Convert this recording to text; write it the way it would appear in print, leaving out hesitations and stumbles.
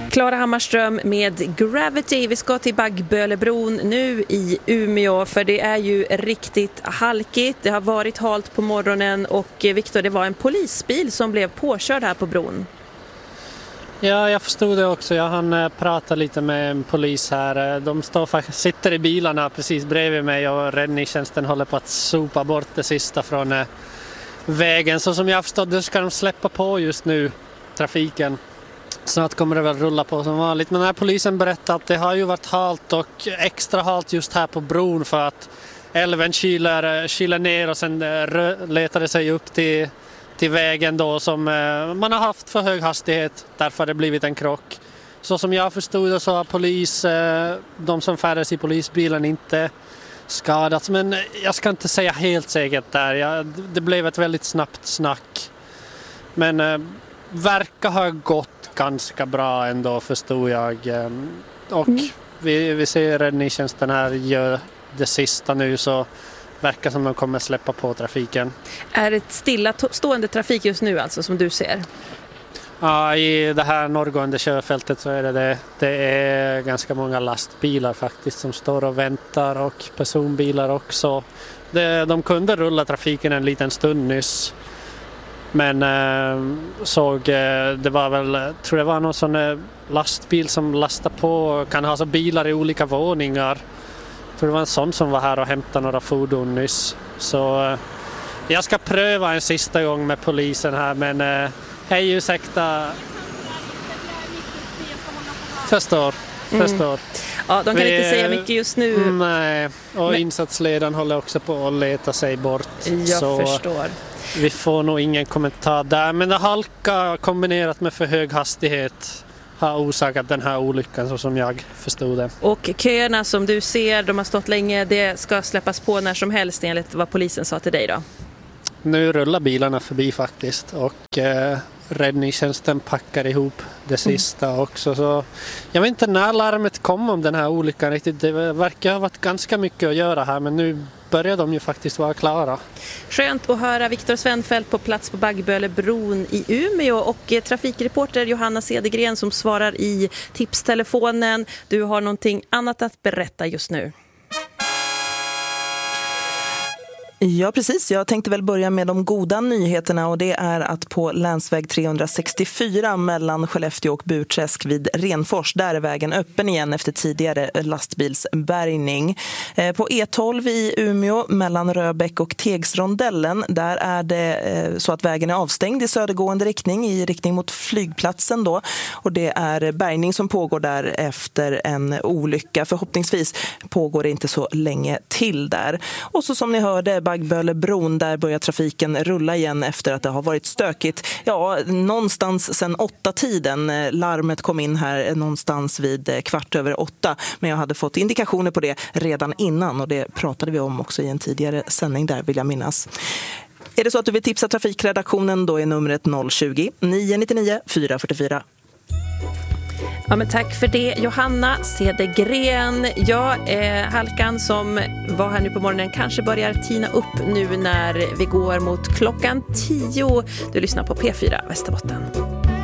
Klara Hammarström med Gravity. Vi ska till Baggbölebron nu i Umeå, för det är ju riktigt halkigt. Det har varit halt på morgonen och Viktor, det var en polisbil som blev påkörd här på bron. Ja, jag förstod det också. Jag hann prata lite med en polis här. De sitter i bilarna precis bredvid mig och räddningstjänsten håller på att sopa bort det sista från vägen. Så som jag förstod det ska de släppa på just nu trafiken. Snart kommer det väl rulla på som vanligt. Men den här polisen berättar att det har ju varit halt och extra halt just här på bron för att älven kyler ner och sen letar det sig upp till vägen då som man har haft för hög hastighet. Därför har det blivit en krock. Så som jag förstod det så har de som färdas i polisbilen inte skadats. Men jag ska inte säga helt säkert där. Det blev ett väldigt snabbt snack. Men verkar ha gått ganska bra ändå, förstod jag. Och vi ser räddningstjänsten här gör det sista nu, så verkar som de kommer släppa på trafiken. Är det stående trafik just nu alltså som du ser? Ja, i det här norrgående körfältet så är det. Det är ganska många lastbilar faktiskt som står och väntar och personbilar också. De kunde rulla trafiken en liten stund nyss. Men det var väl, tror det var någon sån lastbil som lastar på, kan ha så bilar i olika våningar. Jag tror det var en sån som var här och hämtade några fordon nyss. Så jag ska pröva en sista gång med polisen här, men hej, ursäkta. Förstår. Ja, de kan inte säga mycket just nu. Nej, och insatsledaren håller också på att leta sig bort. Jag förstår. Vi får nog ingen kommentar där, men det halka kombinerat med för hög hastighet har orsakat den här olyckan så som jag förstod det. Och köerna som du ser, de har stått länge, det ska släppas på när som helst enligt vad polisen sa till dig då? Nu rullar bilarna förbi faktiskt och räddningstjänsten packar ihop det sista också. Så jag vet inte när larmet kom om den här olyckan riktigt. Det verkar ha varit ganska mycket att göra här, men nu börjar de ju faktiskt vara klara. Skönt att höra Viktor Svenfeldt på plats på Baggbölebron i Umeå och trafikreporter Johanna Cedergren som svarar i tipstelefonen. Du har någonting annat att berätta just nu. Ja, precis. Jag tänkte väl börja med de goda nyheterna, och det är att på länsväg 364 mellan Skellefteå och Burträsk vid Renfors, där är vägen öppen igen efter tidigare lastbilsbärgning. På E12 i Umeå mellan Röbäck och Tegsrondellen, där är det så att vägen är avstängd i södergående riktning, i riktning mot flygplatsen då, och det är bärgning som pågår där efter en olycka. Förhoppningsvis pågår det inte så länge till där. Och så som ni hörde, Baggbölebron, där börjar trafiken rulla igen efter att det har varit stökigt. Ja, någonstans sedan 8-tiden. Larmet kom in här någonstans vid 8:15. Men jag hade fått indikationer på det redan innan, och det pratade vi om också i en tidigare sändning där, vill jag minnas. Är det så att du vill tipsa trafikredaktionen, då är numret 020 999 444. Ja, men tack för det, Johanna Cedergren. Ja, halkan som var här nu på morgonen kanske börjar tina upp nu när vi går mot klockan 10. Du lyssnar på P4 Västerbotten.